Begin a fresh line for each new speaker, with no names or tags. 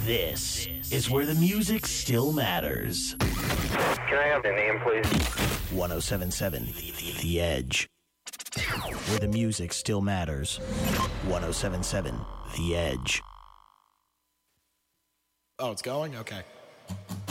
This is where the music still matters.
Can I have your name, please?
1077 The Edge. Where the music still matters. 1077 The Edge.
Oh, it's going? Okay.